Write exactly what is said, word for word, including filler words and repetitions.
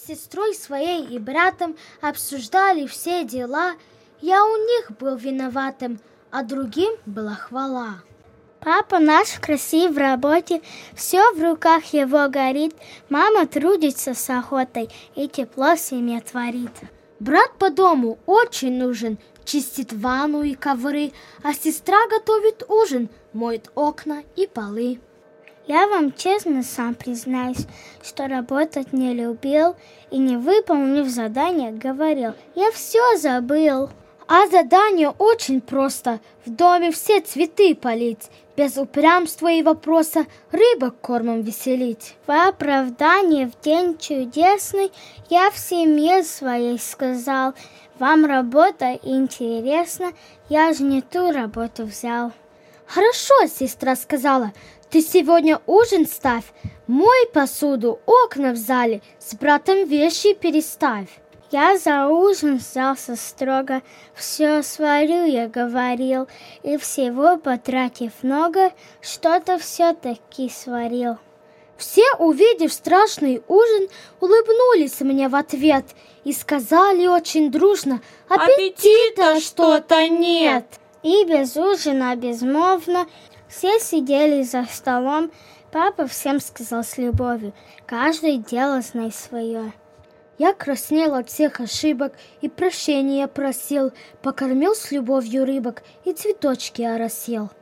с сестрой своей и братом обсуждали все дела. Я у них был виноватым, а другим была хвала. Папа наш красив в работе, все в руках его горит. Мама трудится с охотой и тепло в семье творит. Брат по дому очень нужен, чистит ванну и ковры, а сестра готовит ужин, моет окна и полы. Я вам честно сам признаюсь, что работать не любил и, не выполнив задание, говорил: я все забыл. А задание очень просто. В доме все цветы полить, без упрямства и вопроса рыбок кормом веселить. В оправдании в день чудесный я в семье своей сказал: вам работа интересна, я же не ту работу взял. Хорошо, сестра сказала, ты сегодня ужин ставь, мой посуду, окна в зале, с братом вещи переставь. Я за ужин взялся строго, все сварю, я говорил, и всего потратив много, что-то все-таки сварил. Все, увидев страшный ужин, улыбнулись мне в ответ и сказали очень дружно: аппетита что-то нет. И без ужина безмолвно все сидели за столом. Папа всем сказал с любовью: каждый дело знай свое. Я краснел от всех ошибок и прощения просил, покормил с любовью рыбок и цветочки оросил.